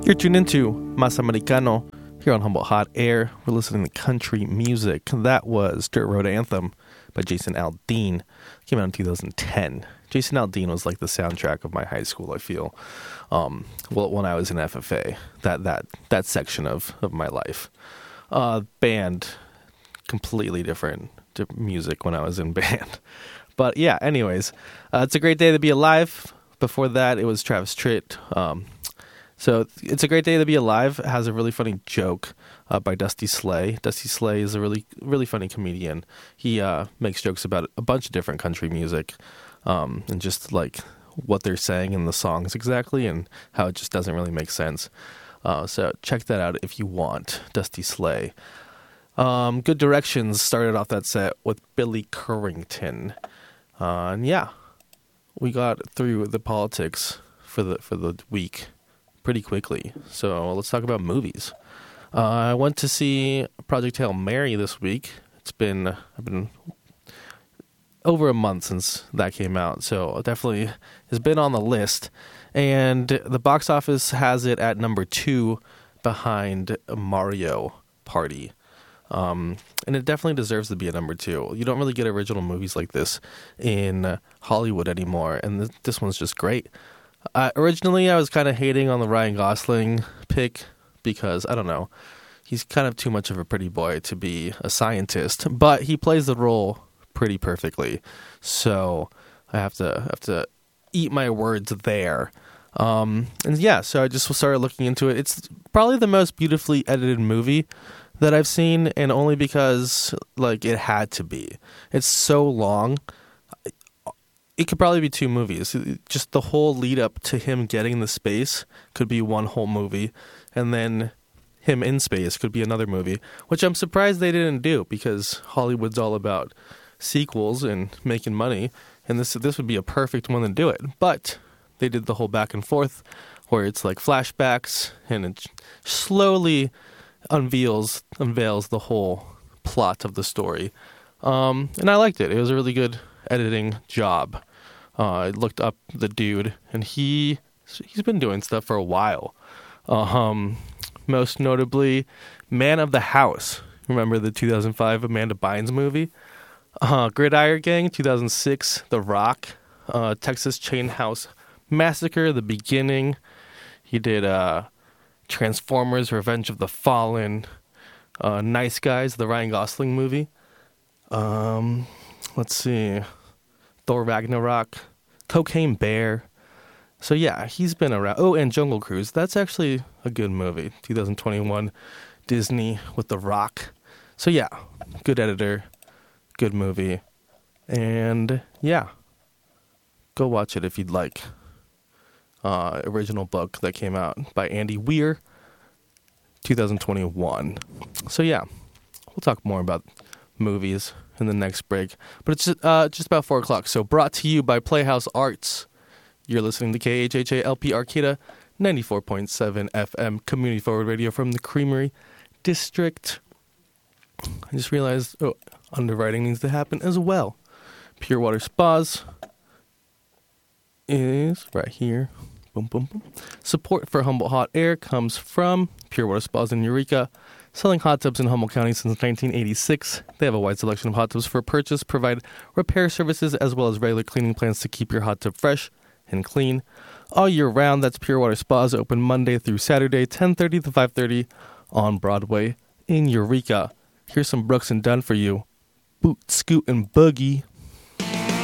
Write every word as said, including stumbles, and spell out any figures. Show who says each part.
Speaker 1: You're tuned into Mas Americano here on Humboldt Hot Air. We're listening to country music. That was Dirt Road Anthem by Jason Aldean. Came out in two thousand ten. Jason Aldean was like the soundtrack of my high school, I feel. Um, well, when I was in F F A, that that that section of, of my life. Uh, band, completely different to music when I was in band. But yeah, anyways, uh, it's a great day to be alive. Before that, it was Travis Tritt. Um, So it's a great day to be alive. It has a really funny joke uh, by Dusty Slay. Dusty Slay is a really, really funny comedian. He uh, makes jokes about a bunch of different country music um, and just like what they're saying in the songs exactly and how it just doesn't really make sense. Uh, so check that out if you want. Dusty Slay. Um, Good Directions started off that set with Billy Currington. Uh, and yeah, we got through the politics for the for the week pretty quickly. So let's talk about movies. Uh, I went to see Project Hail Mary this week. It's been I've been over a month since that came out, so it definitely has been on the list. And the box office has it at number two behind Mario Party. Um, and it definitely deserves to be a number two. You don't really get original movies like this in Hollywood anymore, and th- this one's just great. Uh, originally, I was kind of hating on the Ryan Gosling pick because, I don't know, he's kind of too much of a pretty boy to be a scientist, but he plays the role pretty perfectly. So I have to have to eat my words there. Um, and yeah, so I just started looking into it. It's probably the most beautifully edited movie that I've seen, and only because like it had to be. It's so long. It could probably be two movies. Just the whole lead up to him getting the space could be one whole movie, and then him in space could be another movie, which I'm surprised they didn't do because Hollywood's all about sequels and making money, and this this would be a perfect one to do it. But they did the whole back and forth where it's like flashbacks, and it slowly unveils unveils the whole plot of the story. Um, and I liked it. It was a really good editing job. Uh, I looked up the dude, and he he's been doing stuff for a while. Um, most notably, Man of the House. Remember the two thousand five Amanda Bynes movie? Uh, Gridiron Gang, two thousand six, The Rock, uh, Texas Chain House Massacre, The Beginning. He did uh, Transformers: Revenge of the Fallen, uh, Nice Guys, the Ryan Gosling movie. Um, let's see, Thor Ragnarok, Cocaine Bear. So yeah, he's been around. Oh, and Jungle Cruise. That's actually a good movie. twenty twenty-one Disney with The Rock. So yeah, good editor, good movie. And yeah, go watch it if you'd like. Uh, original book that came out by Andy Weir, twenty twenty-one. So yeah, we'll talk more about movies in the next break. But it's just, uh, just about four o'clock. So brought to you by Playhouse Arts. You're listening to K H H A L P Arcata, ninety-four point seven F M, community forward radio from the Creamery District. I just realized oh, underwriting needs to happen as well. Pure Water Spas is right here. Boom, boom, boom. Support for Humboldt Hot Air comes from Pure Water Spas in Eureka, selling hot tubs in Humboldt County since nineteen eighty-six. They have a wide selection of hot tubs for purchase, provide repair services, as well as regular cleaning plans to keep your hot tub fresh and clean all year round. That's Pure Water Spas, open Monday through Saturday, ten thirty to five thirty on Broadway in Eureka. Here's some Brooks and Dunn for you. Boot, Scoot, and Boogie.